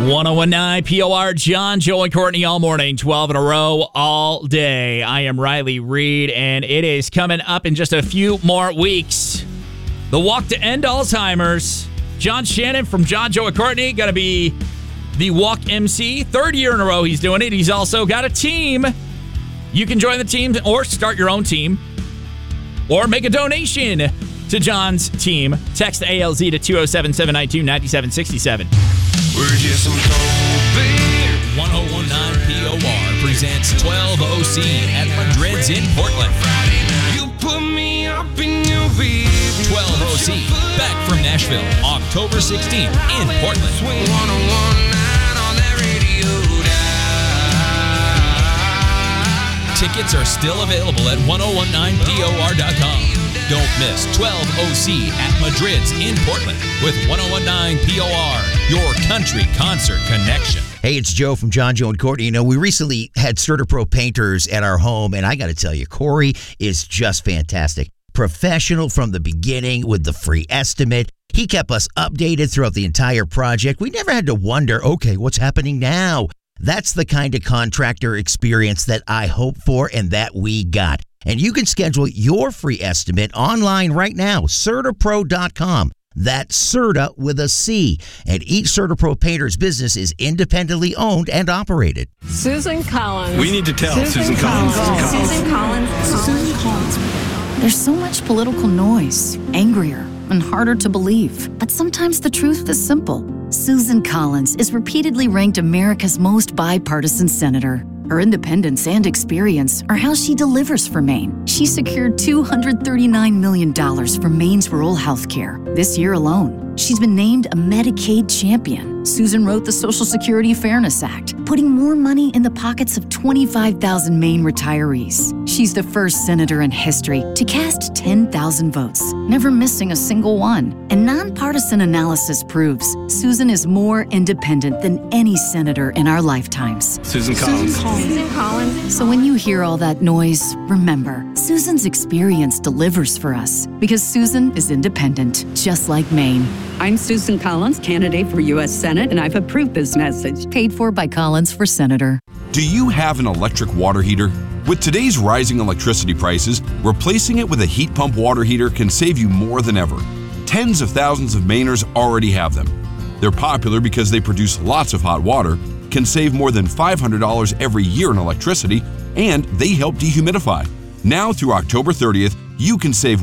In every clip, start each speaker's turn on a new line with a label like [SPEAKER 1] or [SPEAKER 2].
[SPEAKER 1] 1019 POR, John, Joe, and Courtney all morning, 12 in a row, all day. I am Riley Reed, and it is coming up in just a few more weeks. The Walk to End Alzheimer's. John Shannon from John, Joe, and Courtney going to be the Walk MC. Third year in a row he's doing it. He's also got a team. You can join the team or start your own team or make a donation to John's team. Text ALZ to 207-792-9767.
[SPEAKER 2] We're just some cold beer.
[SPEAKER 3] 1019 POR presents 12OC at Madrid's in Portland.
[SPEAKER 2] You put me up in your bed.
[SPEAKER 3] 12OC, back from Nashville, October 16th in Portland.
[SPEAKER 2] 1019 on that radio dial.
[SPEAKER 3] Tickets are still available at 1019POR.com. Don't miss 12OC at Madrid's in Portland with 1019 POR, your country concert connection.
[SPEAKER 4] Hey, it's Joe from John, Joe, and Courtney. You know, we recently had CertaPro painters at our home, and I got to tell you, Corey is just fantastic. Professional from the beginning with the free estimate. He kept us updated throughout the entire project. We never had to wonder, okay, what's happening now? That's the kind of contractor experience that I hope for and that we got. And you can schedule your free estimate online right now, CertaPro.com. That's Certa with a C. And each CertaPro painter's business is independently owned and operated.
[SPEAKER 5] Susan Collins.
[SPEAKER 2] We need to tell Susan Collins.
[SPEAKER 5] Susan Collins.
[SPEAKER 6] Susan Collins. There's so much political noise, angrier and harder to believe. But sometimes the truth is simple. Susan Collins is repeatedly ranked America's most bipartisan senator. Her independence and experience are how she delivers for Maine. She secured $239 million for Maine's rural health care. This year alone, she's been named a Medicaid champion. Susan wrote the Social Security Fairness Act, putting more money in the pockets of 25,000 Maine retirees. She's the first senator in history to cast 10,000 votes, never missing a single one. And nonpartisan analysis proves Susan is more independent than any senator in our lifetimes.
[SPEAKER 2] Susan Collins.
[SPEAKER 5] Susan Collins.
[SPEAKER 6] So when you hear all that noise, remember, Susan's experience delivers for us because Susan is independent, just like Maine.
[SPEAKER 7] I'm Susan Collins, candidate for U.S. Senate, and I've approved this message.
[SPEAKER 6] Paid for by Collins for Senator.
[SPEAKER 8] Do you have an electric water heater? With today's rising electricity prices, replacing it with a heat pump water heater can save you more than ever. Tens of thousands of Mainers already have them. They're popular because they produce lots of hot water, can save more than $500 every year in electricity, and they help dehumidify. Now through October 30th, you can save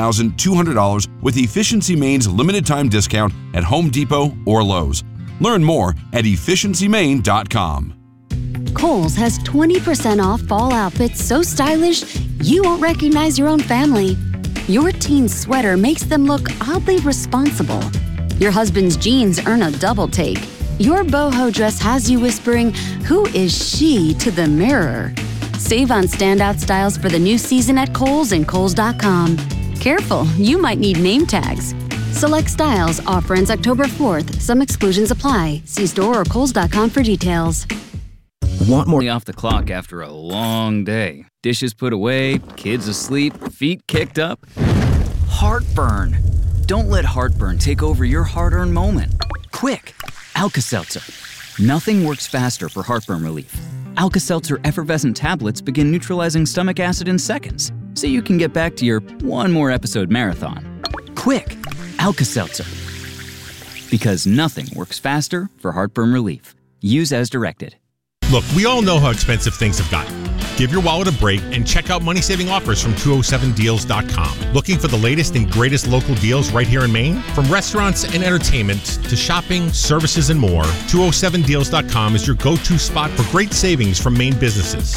[SPEAKER 8] $1,200 with Efficiency Maine's limited time discount at Home Depot or Lowe's. Learn more at efficiencymaine.com.
[SPEAKER 9] Kohl's has 20% off fall outfits so stylish you won't recognize your own family. Your teen's sweater makes them look oddly responsible. Your husband's jeans earn a double take. Your boho dress has you whispering, "Who is she?" to the mirror. Save on standout styles for the new season at Kohl's and Kohls.com. Careful, you might need name tags. Select styles. Offer ends October 4th. Some exclusions apply. See store or Kohls.com for details.
[SPEAKER 10] Want more off the clock after a long day? Dishes put away, kids asleep, feet kicked up? Heartburn. Don't let heartburn take over your hard-earned moment. Quick, Alka-Seltzer. Nothing works faster for heartburn relief. Alka-Seltzer effervescent tablets begin neutralizing stomach acid in seconds, so you can get back to your one more episode marathon. Quick, Alka-Seltzer. Because nothing works faster for heartburn relief. Use as directed.
[SPEAKER 11] Look, we all know how expensive things have gotten. Give your wallet a break and check out money-saving offers from 207deals.com. Looking for the latest and greatest local deals right here in Maine? From restaurants and entertainment to shopping, services, and more, 207deals.com is your go-to spot for great savings from Maine businesses.